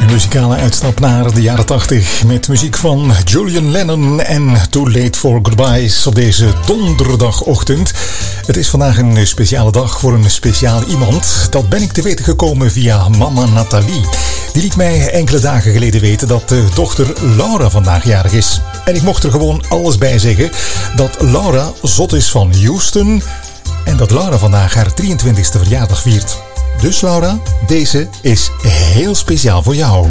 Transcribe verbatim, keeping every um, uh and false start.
Muzikale uitstap naar de jaren tachtig met muziek van Julian Lennon en Too Late for Goodbyes op deze donderdagochtend. Het is vandaag een speciale dag voor een speciaal iemand. Dat ben ik te weten gekomen via mama Nathalie. Die liet mij enkele dagen geleden weten dat de dochter Laura vandaag jarig is. En ik mocht er gewoon alles bij zeggen dat Laura zot is van Houston en dat Laura vandaag haar drieëntwintigste verjaardag viert. Dus Laura, deze is heel speciaal voor jou.